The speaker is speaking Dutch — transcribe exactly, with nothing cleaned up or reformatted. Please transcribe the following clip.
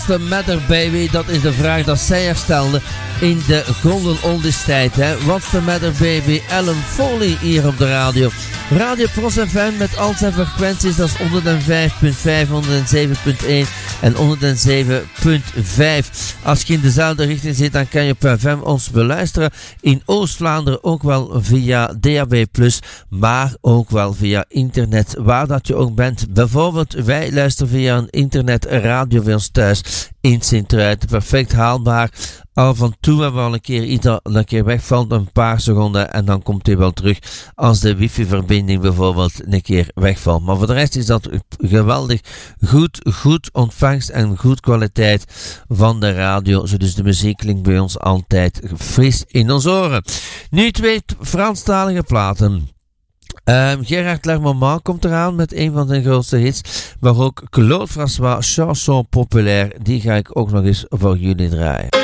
the matter baby? Dat is de vraag dat zij herstelde in de Golden Oldies tijd. Hè? What's the matter baby? Ellen Foley hier op de radio. Radio Pros F M met al zijn frequenties. Dat is honderdvijf komma vijf, honderdzeven komma één en honderdzeven komma vijf. Als je in dezelfde richting zit, dan kan je op F M ons beluisteren. In Oost-Vlaanderen ook wel via D A B plus, maar ook wel via internet, waar dat je ook bent. Bijvoorbeeld, wij luisteren via een internetradio bij ons thuis in Sint-Truiden. Perfect haalbaar. Af en toe hebben we al een keer iets dat een keer wegvalt, een paar seconden, en dan komt hij wel terug als de wifi-verbinding bijvoorbeeld een keer wegvalt. Maar voor de rest is dat geweldig goed, goed ontvangst en goed kwaliteit van de radio. Zo dus de muziek klinkt bij ons altijd fris in ons oren. Nu twee Franstalige platen. Um, Gerard Lermont komt eraan met een van zijn grootste hits, maar ook Claude François, Chanson Populaire, die ga ik ook nog eens voor jullie draaien.